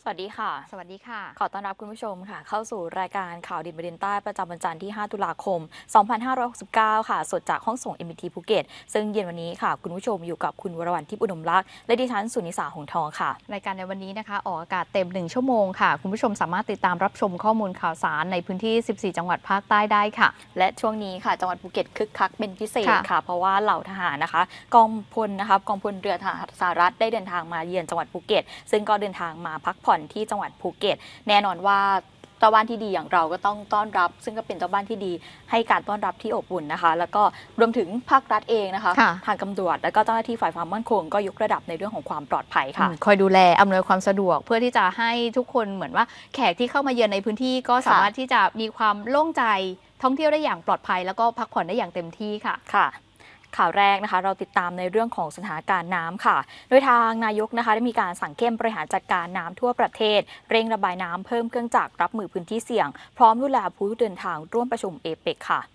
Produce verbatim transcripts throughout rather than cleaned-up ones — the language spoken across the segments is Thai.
วัสดีค่ะสวัสดีค่ะขอต้อนรับคุณผู้ชมค่ะเข้าสู่รายการข่าวดินบดินใต้ประจำวันจันทร์ที่ ห้า ตุลาคม สองพันห้าร้อยหกสิบเก้า ค่ะสดจากห้องส่ง เอ็ม บี ที ภูเก็ตซึ่งเย็นวันนี้ค่ะคุณผู้ชมอยู่กับคุณวรวรรณทิพย์อุดมลักษณ์และดิฉันสุนิสาหงทองค่ะรายการในวันนี้นะคะออกอากาศเต็มหนึ่งชั่วโมงค่ะคุณผู้ชมสามารถติดตามรับชมข้อมูลข่าวสารในพื้นที่สิบสี่จังหวัดภาคใต้ได้ค่ะและช่วงนี้ค่ะจังหวัดภูเก็ตคึกคักเป็นพิเศษค่ะค่ะเพราะว่าเหล่าทหารนะคะกองพลนะคะกองพลเรือทหารสหรัฐได้เดินทางมาเยือนจังหวัดภูเก็ตซึ่งก็เดินทางมาพักผ่อนที่จังหวัดภูเก็ตแน่นอนว่าเจ้าบ้านที่ดีอย่างเราก็ต้องต้อนรับ ซึ่งก็เป็นเจ้าบ้านที่ดีให้การต้อนรับที่อบอุ่นนะคะแล้วก็รวมถึงภาครัฐเองนะคะทางตำรวจและก็เจ้าหน้าที่ฝ่ายความมั่นคงก็ยกระดับในเรื่องของความปลอดภัยค่ะคอยดูแลอำนวยความสะดวกเพื่อที่จะให้ทุกคนเหมือนว่าแขกที่เข้ามาเยือนในพื้นที่ก็สามารถที่จะมีความโล่งใจท่องเที่ยวได้อย่างปลอดภัยแล้วก็พักผ่อนได้อย่างเต็มที่ค่ะค่ะข่าวแรกนะคะเราติดตามในเรื่องของสถานการณ์น้ำค่ะโดยทางนายกนะคะได้มีการสั่งเข้มบริหารจัดการน้ำทั่วประเทศเร่งระบายน้ำเพิ่มเครื่องจักรรับมือพื้นที่เสี่ยงพร้อมดูแลผู้เดินทางร่วมประชุมเอเปกค่ะ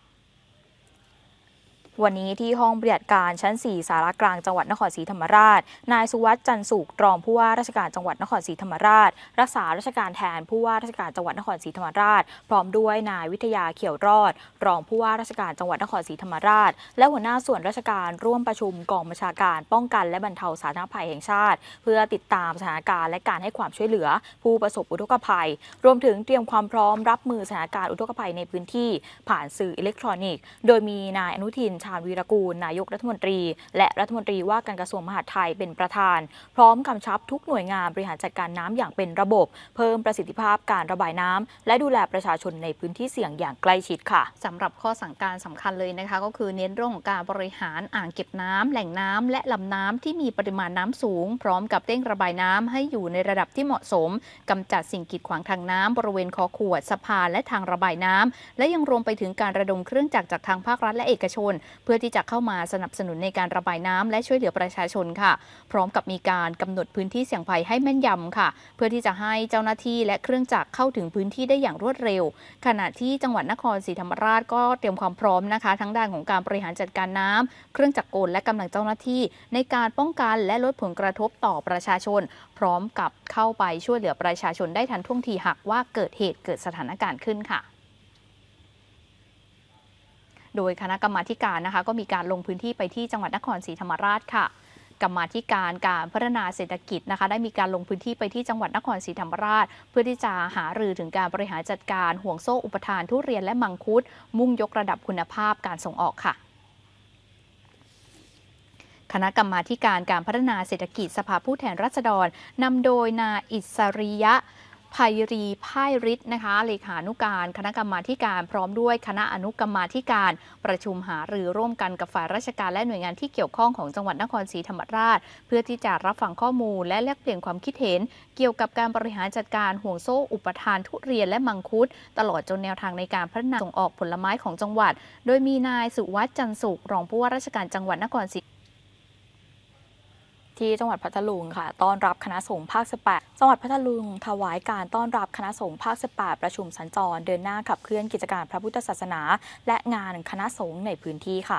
วันนี้ที่ห้องปฏิบัติการชั้น สี่ สารกลางจังหวัดนครศรีธรรมราชนายสุวัสด์จันทร์สุขรองผู้ว่าราชการจังหวัดนครศรีธรรมราชรักษาราชการแทนผู้ว่าราชการจังหวัดนครศรีธรรมราชพร้อมด้วยนายวิทยาเขียวรอดรองผู้ว่าราชการจังหวัดนครศรีธรรมราชและหัวหน้าส่วนราชการร่วมประชุมกองบัญชาการป้องกันและบรรเทาสาธารณภัยแห่งชาติเพื่อติดตามสถานการณ์และการให้ความช่วยเหลือผู้ประสบอุทกภัยรวมถึงเตรียมความพร้อมรับมือสถานการณ์อุทกภัยในพื้นที่ผ่านสื่ออิเล็กทรอนิกส์โดยมีนายอนุทินชาญวีรกูลนายกรัฐมนตรีและรัฐมนตรีว่าการกระทรวงมหาดไทยเป็นประธานพร้อมกำชับทุกหน่วยงานบริหารจัดการน้ำอย่างเป็นระบบเพิ่มประสิทธิภาพการระบายน้ำและดูแลประชาชนในพื้นที่เสี่ยงอย่างใกล้ชิดค่ะสำหรับข้อสั่งการสำคัญเลยนะคะก็คือเน้นเรื่องของการบริหารอ่างเก็บน้ำแหล่งน้ำและลำน้ำที่มีปริมาณน้ำสูงพร้อมกับเร่งระบายน้ำให้อยู่ในระดับที่เหมาะสมกำจัดสิ่งกีดขวางทางน้ำบริเวณคอขวดสะพานและทางระบายน้ำและยังรวมไปถึงการระดมเครื่องจักรจากทางภาครัฐและเอกชนเพื่อที่จะเข้ามาสนับสนุนในการระบายน้ำและช่วยเหลือประชาชนค่ะพร้อมกับมีการกำหนดพื้นที่เสี่ยงภัยให้แม่นยำค่ะเพื่อที่จะให้เจ้าหน้าที่และเครื่องจักรเข้าถึงพื้นที่ได้อย่างรวดเร็วขณะที่จังหวัดนครศรีธรรมราชก็เตรียมความพร้อมนะคะทั้งด้านของการบริหารจัดการน้ำเครื่องจักรกลและกำลังเจ้าหน้าที่ในการป้องกันและลดผลกระทบต่อประชาชนพร้อมกับเข้าไปช่วยเหลือประชาชนได้ทันท่วงทีหากว่าเกิดเหตุเกิดสถานการณ์ขึ้นค่ะโดยคณะกรรมาการนะคะก็มีการลงพื้นที่ไปที่จังหวัดนครศรีธรรมราชค่ะกรรมาการการพัฒนาเศรษฐกิจนะคะได้มีการลงพื้นที่ไปที่จังหวัดนครศรีธรรมราชเพื่อที่จะหารือถึงการบริหารจัดการห่วงโซ่อุปทานทุเรียนและมังคุดมุ่งยกระดับคุณภาพการส่งออกค่ะคณะกรรมาการการพัฒนาเศรษฐกิจสภาผู้แทนราษฎรนำโดยนายอิสริยะไพรีพ่ายฤทธิ์นะคะเลขานุการคณะกรรมาการพร้อมด้วยคณะอนุกรรมาการประชุมหารือร่วมกันกับฝ่ายราชการและหน่วยงานที่เกี่ยวข้องของจังหวัดนครศรีธรรมราชเพื่อที่จะรับฟังข้อมูลและแลกเปลี่ยนความคิดเห็นเกี่ยวกับการบริหารจัดการห่วงโซ่อุปทานทุเรียนและมังคุดตลอดจนแนวทางในการพัฒนาส่งออกผลไม้ของจังหวัดโดยมีนายสุวัสด์จันทร์สุขรองผู้ว่าราชการจังหวัดนครศรีที่จังหวัดพัทลุงค่ะต้อนรับคณะสงฆ์ภาคสิบแปดจังหวัดพัทลุงถวายการต้อนรับคณะสงฆ์ภาคสิบแปดประชุมสัญจรเดินหน้าขับเคลื่อนกิจการพระพุทธศาสนาและงานคณะสงฆ์ในพื้นที่ค่ะ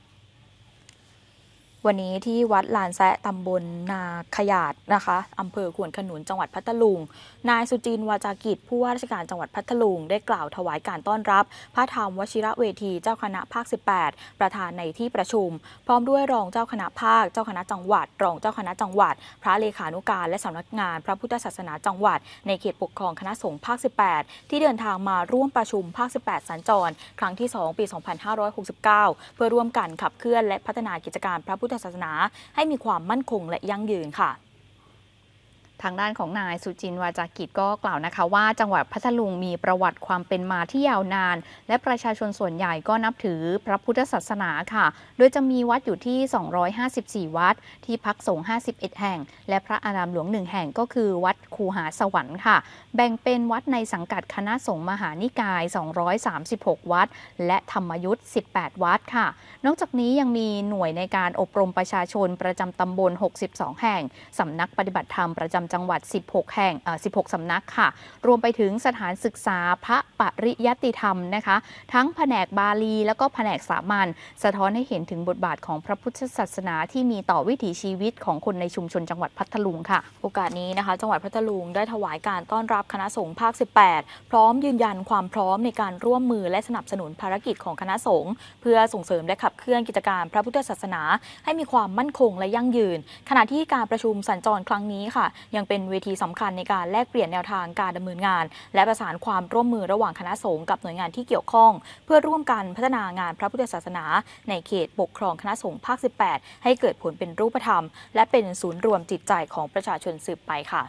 วันนี้ที่วัดลานแซะตำบลนาขยาดนะคะอำเภอขวนขนุนจังหวัดพัทลุงนายสุจินต์วาจากิจผู้ว่าราชการจังหวัดพัทลุงได้กล่าวถวายการต้อนรับพระธรรมวชิระเวทีเจ้าคณะภาคสิบแปดประธานในที่ประชุมพร้อมด้วยรองเจ้าคณะภาคเจ้าคณะจังหวัดรองเจ้าคณะจังหวัดพระเลขานุการและสำนักงานพระพุทธศาสนาจังหวัดในเขตปกครองคณะสงฆ์ภาคสิบแปดที่เดินทางมาร่วมประชุมภาคสิบแปดสัญจรครั้งที่สองปีสองพันห้าร้อยหกสิบเก้าเพื่อร่วมกันขับเคลื่อนและพัฒนากิจการพระพุทธศาสนาให้มีความมั่นคงและยั่งยืนค่ะทางด้านของนายสุจินต์วาจากิจก็กล่าวนะคะว่าจังหวัดพัทลุงมีประวัติความเป็นมาที่ยาวนานและประชาชนส่วนใหญ่ก็นับถือพระพุทธศาสนาค่ะโดยจะมีวัดอยู่ที่สองร้อยห้าสิบสี่วัดที่พักสงฆ์ห้าสิบเอ็ดแห่งและพระอารามหลวงหนึ่งแห่งก็คือวัดคูหาสวรรค์ค่ะแบ่งเป็นวัดในสังกัดคณะสงฆ์มหานิกายสองร้อยสามสิบหกวัดและธรรมยุทธ์สิบแปดวัดค่ะนอกจากนี้ยังมีหน่วยในการอบรมประชาชนประจำตำบลหกสิบสองแห่งสำนักปฏิบัติธรรมประจำำจังหวัดสิบหกแห่งเอ่อสิบหกสำนักค่ะรวมไปถึงสถานศึกษาพระปริยัติธรรมนะคะทั้งแผนกบาลีแล้วก็แผนกสามัญสะท้อนให้เห็นถึงบทบาทของพระพุทธศาสนาที่มีต่อวิถีชีวิตของคนในชุมชนจังหวัดพัทลุงค่ะโอกาสนี้นะคะจังหวัดพัทลุงได้ถวายการต้อนรับคณะสงฆ์ภาคสิบแปดพร้อมยืนยันความพร้อมในการร่วมมือและสนับสนุนภารกิจของคณะสงฆ์เพื่อส่งเสริมและขับเคลื่อนกิจการพระพุทธศาสนาให้มีความมั่นคงและยั่งยืนขณะที่การประชุมสัญจรครั้งนี้ค่ะยังเป็นเวทีสำคัญในการแลกเปลี่ยนแนวทางการดำเนินงานและประสานความร่วมมือระหว่างคณะสงฆ์กับหน่วยงานที่เกี่ยวข้องเพื่อร่วมกันพัฒนางานพระพุทธศาสนาในเขตปกครองคณะสงฆ์ภาคสิบแปดให้เกิดผลเป็นรูปธรรมและเป็นศูนย์รวมจิตใจของประชาชนสืบไปค่ะ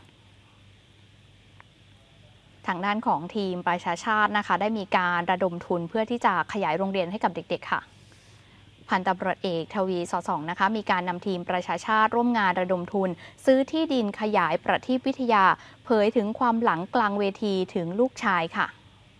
ทางด้านของทีมประชาชาตินะคะได้มีการระดมทุนเพื่อที่จะขยายโรงเรียนให้กับเด็กๆค่ะพันตำรวจเอกทวีสอสองนะคะมีการนำทีมประชาชาติร่วมงานระดมทุนซื้อที่ดินขยายประทีปวิทยาเผยถึงความหลังกลางเวทีถึงลูกชายค่ะ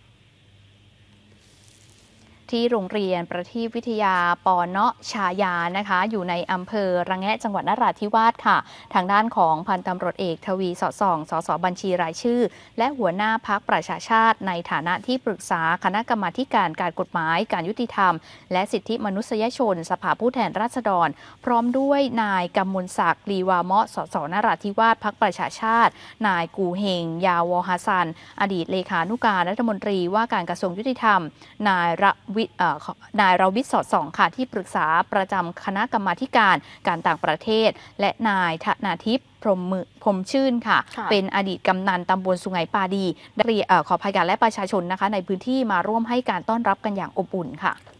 ที่โรงเรียนประทีปวิทยาปอเนาะชายานะคะอยู่ในอำเภอระแงะจังหวัดนราธิวาสค่ะทางด้านของพันตำรวจเอกทวีสอดส่องสสบัญชีรายชื่อและหัวหน้าพรรคประชาชาติในฐานะที่ปรึกษาคณะกรรมาการการกฎหมายการยุติธรรมและสิทธิมนุษยชนสภาผู้แทนราษฎรพร้อมด้วยนายกำมลศักดิ์ลีวาเมาะสสนราธิวาสพรรคประชาชาตินายกูเฮงยาวอฮัสซันอดีตเลขานุการรัฐมนตรีว่าการกระทรวงยุติธรรมนายระวินายรวิทย์สอดส่องค่ะที่ปรึกษาประจำคณะกรรมาการการต่างประเทศและนายธนาทิพย์พรหมพรหมชื่นค่ะเป็นอดีตกำนันตำบลสุไหงปาดีได้ขออภัยกันและประชาชนนะคะในพื้นที่มาร่วมให้การต้อนรับกันอย่างอบอุ่นค่ะ